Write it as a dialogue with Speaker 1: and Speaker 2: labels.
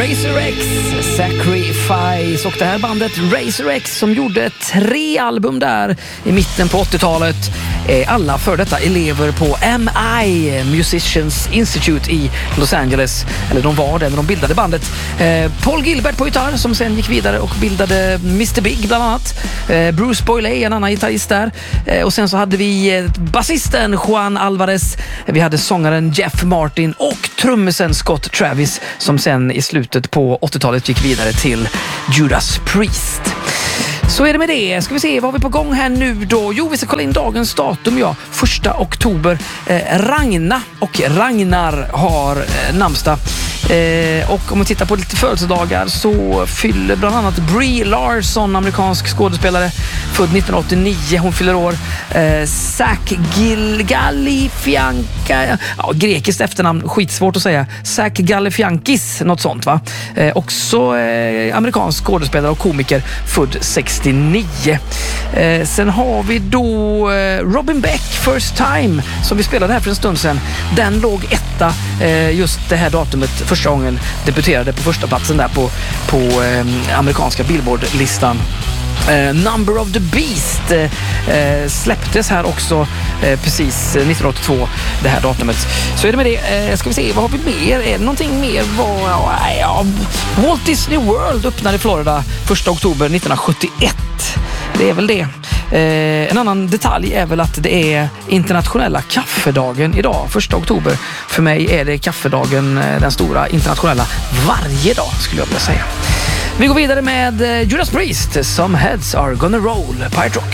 Speaker 1: Razor X, Sacrifice, och det här bandet Razor X som gjorde 3 album där i mitten på 80-talet är alla för detta elever på MI, Musicians Institute i Los Angeles, eller de var det när de bildade bandet. Paul Gilbert på gitarr som sen gick vidare och bildade Mr. Big bland annat. Bruce Boyle, en annan gitarrist där. Och sen så hade vi basisten Juan Alvarez, vi hade sångaren Jeff Martin och trummisen Scott Travis som sen i slutet på 80-talet gick vidare till Judas Priest. Så är det med det. Ska vi se, vad har vi på gång här nu då? Jo, vi ska kolla in dagens datum, 1 oktober. Ragna och Ragnar har namnsdag. Och om vi tittar på lite födelsedagar så fyller bland annat Brie Larson, amerikansk skådespelare, född 1989. Hon fyller år. Zach Galifianakis, grekiskt efternamn, skitsvårt att säga. Zach Galifianakis, något sånt va? Också amerikansk skådespelare och komiker, född 69. Sen har vi då Robin Beck, First Time, som vi spelade här för en stund sedan. Den låg etta just det här datumet, första gången debuterade på första platsen där på amerikanska Billboard-listan. Number of the Beast släpptes här också precis 1982, det här datumet. Så är det med det. Ska vi se, vad har vi mer? Är det någonting mer? Walt Disney World öppnade i Florida 1 oktober 1971. Det är väl det. En annan detalj är väl att det är internationella kaffedagen idag, 1 oktober. För mig är det kaffedagen, den stora internationella, varje dag skulle jag vilja säga. Vi går vidare med Judas Priest, Some Heads Are Gonna Roll, Pirate Rock.